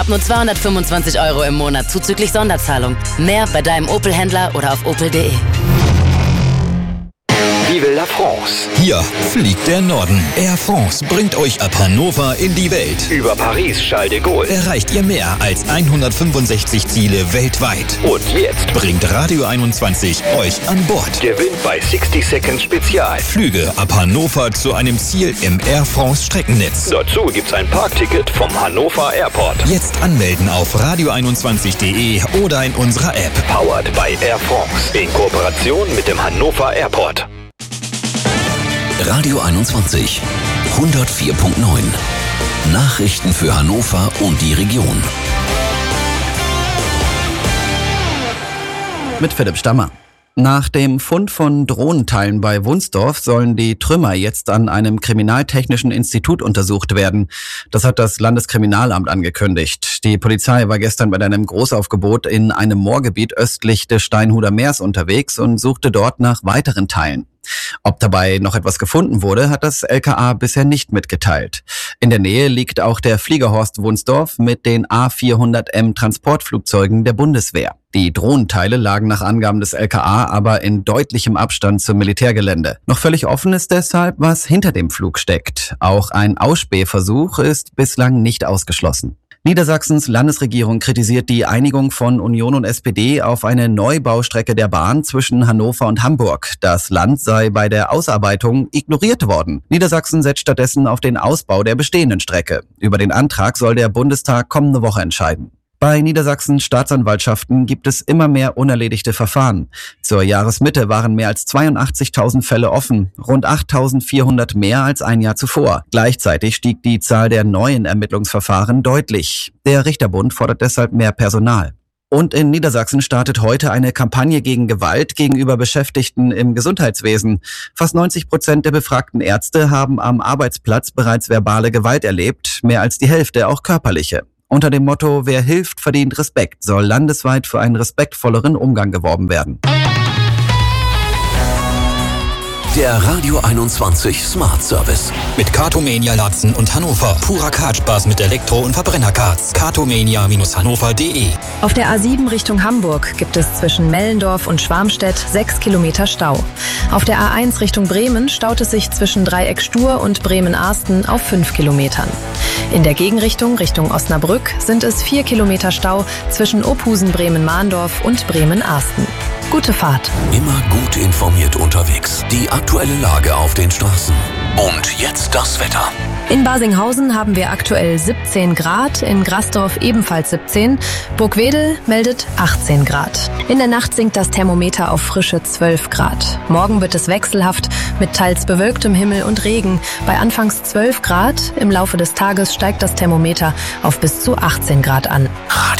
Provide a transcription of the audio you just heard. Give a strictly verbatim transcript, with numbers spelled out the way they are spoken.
Ab nur zweihundertfünfundzwanzig Euro im Monat zuzüglich Sonderzahlung. Mehr bei deinem Opel-Händler oder auf opel punkt de. Vive la France. Hier fliegt der Norden. Air France bringt euch ab Hannover in die Welt. Über Paris, Charles de Gaulle erreicht ihr mehr als hundertfünfundsechzig Ziele weltweit. Und jetzt bringt Radio einundzwanzig euch an Bord. Gewinnt bei sixty Seconds Spezial. Flüge ab Hannover zu einem Ziel im Air France Streckennetz. Dazu gibt's ein Parkticket vom Hannover Airport. Jetzt anmelden auf radio einundzwanzig punkt de oder in unserer App. Powered by Air France. In Kooperation mit dem Hannover Airport. Radio einundzwanzig, hundertvier Komma neun. Nachrichten für Hannover und die Region. Mit Philipp Stammer. Nach dem Fund von Drohnenteilen bei Wunsdorf sollen die Trümmer jetzt an einem kriminaltechnischen Institut untersucht werden. Das hat das Landeskriminalamt angekündigt. Die Polizei war gestern bei einem Großaufgebot in einem Moorgebiet östlich des Steinhuder Meers unterwegs und suchte dort nach weiteren Teilen. Ob dabei noch etwas gefunden wurde, hat das L K A bisher nicht mitgeteilt. In der Nähe liegt auch der Fliegerhorst Wunsdorf mit den A vierhundert M Transportflugzeugen der Bundeswehr. Die Drohnenteile lagen nach Angaben des L K A aber in deutlichem Abstand zum Militärgelände. Noch völlig offen ist deshalb, was hinter dem Flug steckt. Auch ein Ausspähversuch ist bislang nicht ausgeschlossen. Niedersachsens Landesregierung kritisiert die Einigung von Union und S P D auf eine Neubaustrecke der Bahn zwischen Hannover und Hamburg. Das Land sei bei der Ausarbeitung ignoriert worden. Niedersachsen setzt stattdessen auf den Ausbau der bestehenden Strecke. Über den Antrag soll der Bundestag kommende Woche entscheiden. Bei Niedersachsens Staatsanwaltschaften gibt es immer mehr unerledigte Verfahren. Zur Jahresmitte waren mehr als zweiundachtzigtausend Fälle offen, rund achttausendvierhundert mehr als ein Jahr zuvor. Gleichzeitig stieg die Zahl der neuen Ermittlungsverfahren deutlich. Der Richterbund fordert deshalb mehr Personal. Und in Niedersachsen startet heute eine Kampagne gegen Gewalt gegenüber Beschäftigten im Gesundheitswesen. Fast neunzig Prozent der befragten Ärzte haben am Arbeitsplatz bereits verbale Gewalt erlebt, mehr als die Hälfte auch körperliche. Unter dem Motto „Wer hilft, verdient Respekt" soll landesweit für einen respektvolleren Umgang geworben werden. Der Radio einundzwanzig Smart Service. Mit Cartomania Latzen und Hannover. Purer Kartspaß mit Elektro- und Verbrennerkarts. cartomania hannover punkt de. Auf der A sieben Richtung Hamburg gibt es zwischen Mellendorf und Schwarmstedt sechs Kilometer Stau. Auf der A eins Richtung Bremen staut es sich zwischen Dreieck Stur und Bremen-Arsten auf fünf Kilometern. In der Gegenrichtung Richtung Osnabrück sind es vier Kilometer Stau zwischen Ophusen, Bremen-Mahndorf und Bremen-Arsten. Gute Fahrt. Immer gut informiert unterwegs. Die aktuelle Lage auf den Straßen. Und jetzt das Wetter. In Barsinghausen haben wir aktuell siebzehn Grad, in Grasdorf ebenfalls siebzehn, Burgwedel meldet achtzehn Grad. In der Nacht sinkt das Thermometer auf frische zwölf Grad. Morgen wird es wechselhaft mit teils bewölktem Himmel und Regen. Bei anfangs zwölf Grad, im Laufe des Tages steigt das Thermometer auf bis zu achtzehn Grad an. Radio